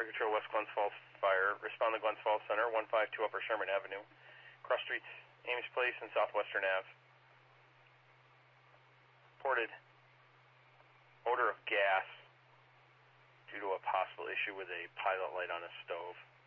Target Control West Glens Falls Fire. Respond to Glens Falls Center, 152 Upper Sherman Avenue. Cross Streets, Ames Place, and Southwestern Ave. Reported odor of gas due to a possible issue with a pilot light on a stove.